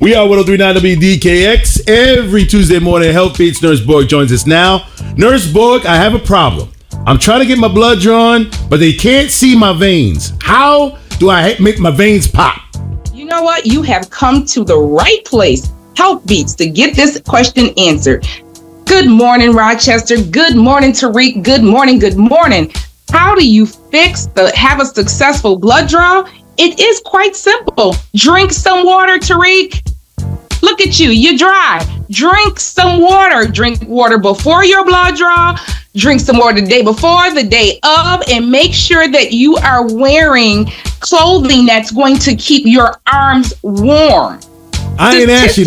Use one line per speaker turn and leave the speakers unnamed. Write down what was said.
We are 103.9 WDKX. Every Tuesday morning, Health Beats. Nurse Borg joins us now. Nurse Borg, I have a problem. I'm trying to get my blood drawn, but they can't see my veins. How do I make my veins pop?
You know what? You have come to the right place, Health Beats, to get this question answered. Good morning, Rochester. Good morning, Tariq. Good morning. Good morning. How do you have a successful blood draw? It is quite simple. Drink some water, Tariq. Look at you. You're dry. Drink some water. Drink water before your blood draw. Drink some water the day before, the day of, and make sure that you are wearing clothing that's going to keep your arms warm.
I ain't asked you